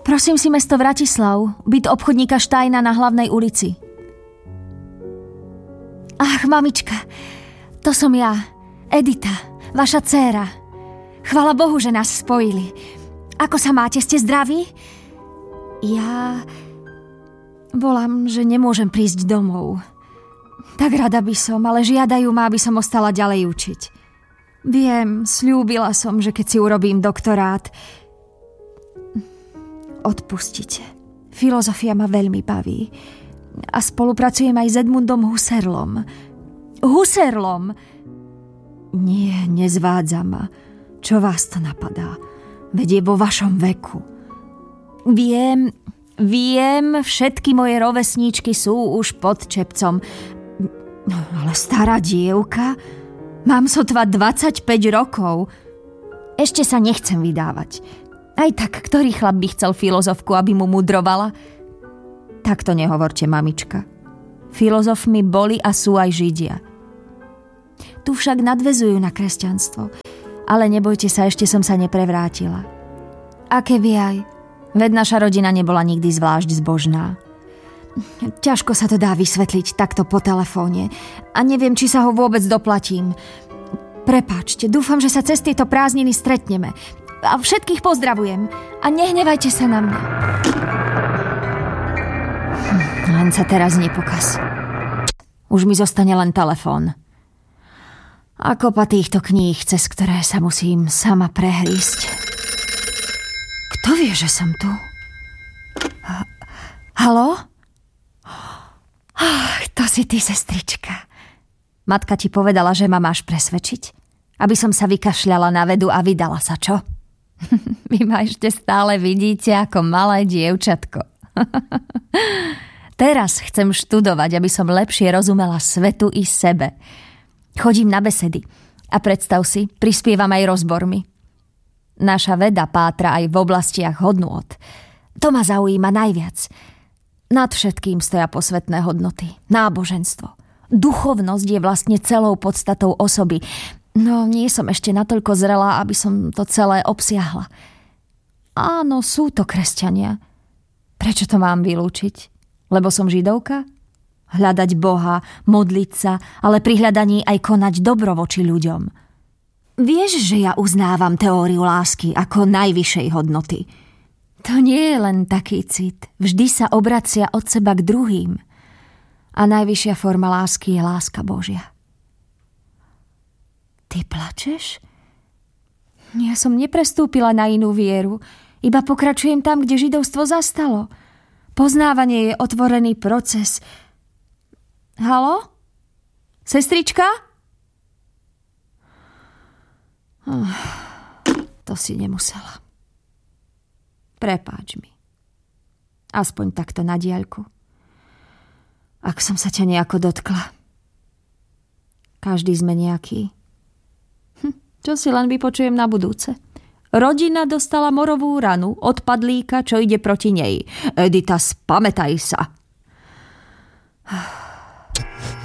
Prosím si mesto Vratislav, byt obchodníka Štajna na Hlavnej ulici. Ach, mamička, to som ja, Edita, vaša dcéra. Chvala Bohu, že nás spojili. Ako sa máte, ste zdraví? Ja volám, že nemôžem prísť domov. Tak rada by som, ale žiadajú ma, aby som ostala ďalej učiť. Viem, sľúbila som, že keď si urobím doktorát. Odpustite. Filozofia ma veľmi baví. A spolupracujem aj s Edmundom Husserlom. Husserlom! Nie, nezvádza ma. Čo vás to napadá? Veď je vo vašom veku. Viem, všetky moje rovesníčky sú už pod čepcom. No, ale stará dievka? Mám sotva 25 rokov. Ešte sa nechcem vydávať. Aj tak, ktorý chlap by chcel filozofku, aby mu mudrovala? Tak to nehovorte, mamička. Filozofmi boli a sú aj Židia. Tu však nadväzujú na kresťanstvo. Ale nebojte sa, ešte som sa neprevrátila. Aké vy aj? Veď naša rodina nebola nikdy zvlášť zbožná. Ťažko sa to dá vysvetliť takto po telefóne. A neviem, či sa ho vôbec doplatím. Prepáčte, dúfam, že sa cez tieto prázdniny stretneme. A všetkých pozdravujem. A nehnevajte sa na mňa. Len sa teraz nepokaz. Už mi zostane len telefón. A kopa týchto kníh, cez ktoré sa musím sama prehrísť. Kto vie, že som tu? Haló? To si ty, sestrička. Matka ti povedala, že ma máš presvedčiť? Aby som sa vykašľala na vedu a vydala sa, čo? Vy ma ešte stále vidíte ako malé dievčatko. Teraz chcem študovať, aby som lepšie rozumela svetu i sebe. Chodím na besedy a predstav si, prispievam aj rozbormi. Naša veda pátra aj v oblastiach hodnôt. To ma zaujíma najviac. Nad všetkým stoja posvetné hodnoty, náboženstvo. Duchovnosť je vlastne celou podstatou osoby. No, nie som ešte natoľko zrelá, aby som to celé obsiahla. Áno, sú to kresťania. Prečo to mám vylúčiť? Lebo som židovka? Hľadať Boha, modliť sa, ale pri hľadaní aj konať dobro voči ľuďom. Vieš, že ja uznávam teóriu lásky ako najvyššej hodnoty. To nie je len taký cit. Vždy sa obracia od seba k druhým. A najvyššia forma lásky je láska Božia. Ty plačeš? Ja som neprestúpila na inú vieru. Iba pokračujem tam, kde židovstvo zastalo. Poznávanie je otvorený proces. Haló? Sestrička? To si nemusela. Prepáč mi. Aspoň takto na diaľku. Ak som sa ťa nejako dotkla. Každý sme nejaký. Čo si len vypočujem na budúce. Rodina dostala morovú ranu od padlíka, čo ide proti nej. Edita, spamätaj sa.